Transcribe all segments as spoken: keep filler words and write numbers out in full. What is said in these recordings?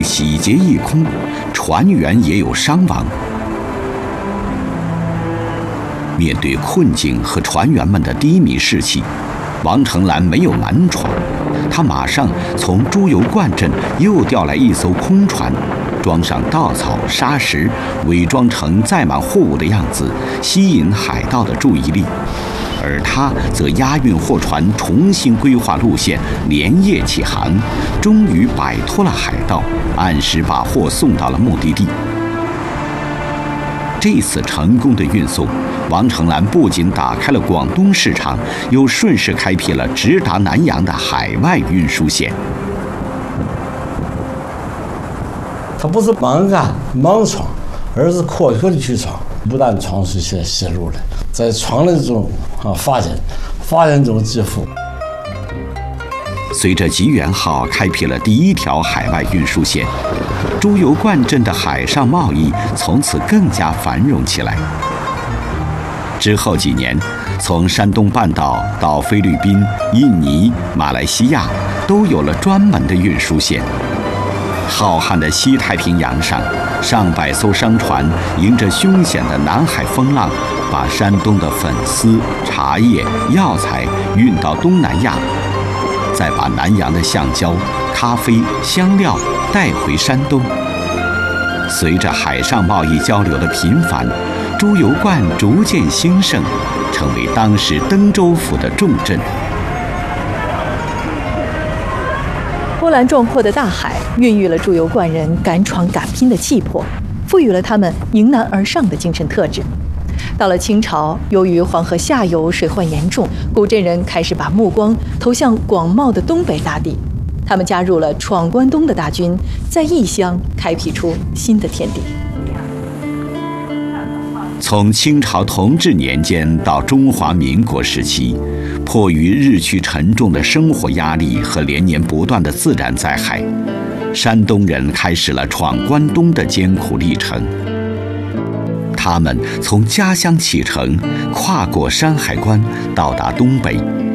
洗劫一空，船员也有伤亡。面对困境和船员们的低迷士气，王成兰没有瞒闯，他马上从猪油罐镇又调来一艘空船，装上稻草、沙石，伪装成载满货物的样子，吸引海盗的注意力。而他则押运货船重新规划路线，连夜起航，终于摆脱了海盗，按时把货送到了目的地。这次成功的运送，王成兰不仅打开了广东市场，又顺势开辟了直达南洋的海外运输线。 他不是盲干盲闯，而是科学的去闯，不但闯出一些血路来，在闯的中啊发现，发现中致富。 随着吉源号开辟了第一条海外运输线，猪油罐镇的海上贸易从此更加繁荣起来。之后几年，从山东半岛到菲律宾、印尼、马来西亚，都有了专门的运输线。浩瀚的西太平洋上，上百艘商船迎着凶险的南海风浪，把山东的粉丝、茶叶、药材运到东南亚，再把南洋的橡胶、咖啡、香料带回山东。随着海上贸易交流的频繁，猪油罐逐渐兴盛，成为当时登州府的重镇。 波澜壮阔的大海孕育了猪油罐人敢闯敢拼的气魄，赋予了他们迎难而上的精神特质。到了清朝，由于黄河下游水患严重，古镇人开始把目光投向广袤的东北大地，他们加入了闯关东的大军，在异乡开辟出新的天地。 从清朝同治年间到中华民国时期，迫于日趋沉重的生活压力和连年不断的自然灾害，山东人开始了闯关东的艰苦历程。他们从家乡启程，跨过山海关，到达东北。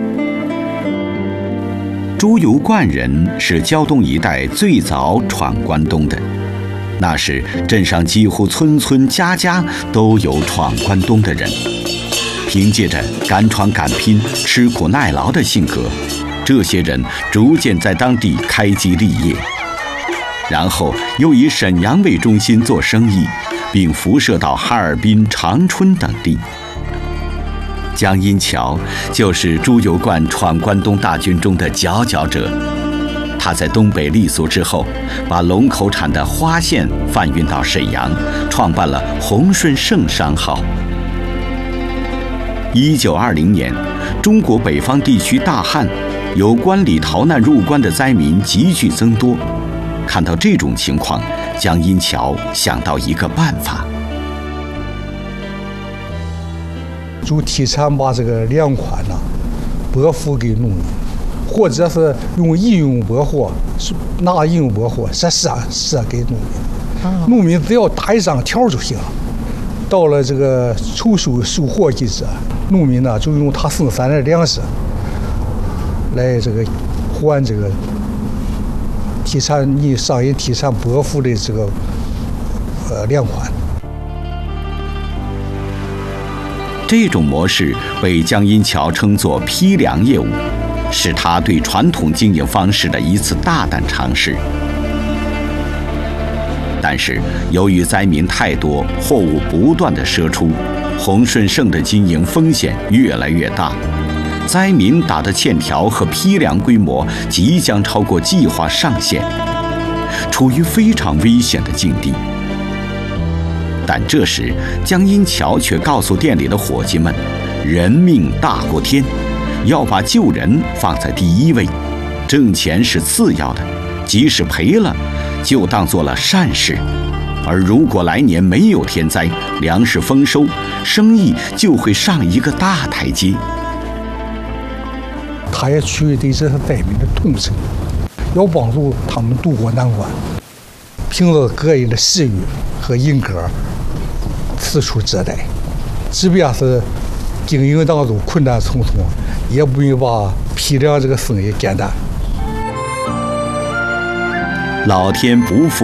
猪油罐人是胶东一带最早闯关东的。那时，镇上几乎村村家家都有闯关东的人。凭借着敢闯敢拼、吃苦耐劳的性格，这些人逐渐在当地开基立业，然后又以沈阳为中心做生意，并辐射到哈尔滨、长春等地。江阴桥就是猪油罐闯关东大军中的佼佼者。他在东北立足之后，把龙口产的花线贩运到沈阳，创办了鸿顺盛商号。一九二零年，中国北方地区大旱，由关里逃难入关的灾民急剧增多。看到这种情况，江阴桥想到一个办法， 就提倡把这个粮款呢拨付给农民，或者是用饮用拨货，拿饮用拨货赊赊给农民，农民只要打一张条就行了。到了这个筹收收获季节，农民呢就用他生产的粮食来这个还这个提倡你上一提倡拨付的这个呃粮款。 这种模式被江阴桥称作批粮业务，是他对传统经营方式的一次大胆尝试。但是由于灾民太多，货物不断的赊出，鸿顺盛的经营风险越来越大，灾民打的欠条和批粮规模即将超过计划上限，处于非常危险的境地。但这时江阴桥却告诉店里的伙计们，人命大过天，要把救人放在第一位，挣钱是次要的，即使赔了就当做了善事，而如果来年没有天灾，粮食丰收，生意就会上一个大台阶。 他也取得这些灾民的同情，要帮助他们渡过难关，凭着个人的信誉和人格四处接待，即便是经营当中困难重重，也不会把批粮这个生意简单。 老天不负